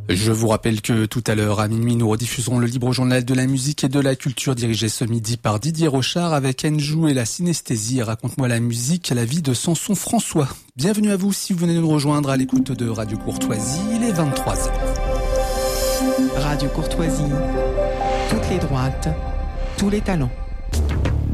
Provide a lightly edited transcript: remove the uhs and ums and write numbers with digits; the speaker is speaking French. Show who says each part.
Speaker 1: Je vous rappelle que tout à l'heure, à minuit, nous rediffuserons le libre journal de la musique et de la culture dirigé ce midi par Didier Rochard avec Enjou et la synesthésie. Raconte-moi la musique, la vie de Samson François. Bienvenue à vous si vous venez de nous rejoindre à l'écoute de Radio Courtoisie. Il est 23h.
Speaker 2: Radio Courtoisie, toutes les droites, tous les talents.